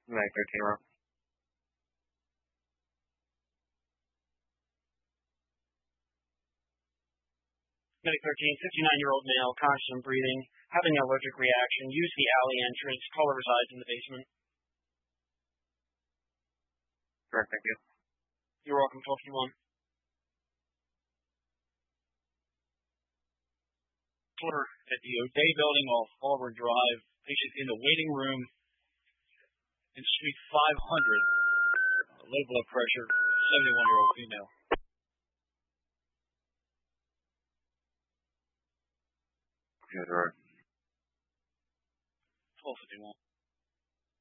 Medic 13 row. Medic 13, 59-year-old male, conscious and breathing, having an allergic reaction. Use the alley entrance. Caller resides in the basement. Correct, thank you. You're welcome, 1251. Caller at the O'Day building off Auburn Drive. Patient in the waiting room in suite 500. Low blood pressure, 71-year-old female. Good, right. 1251.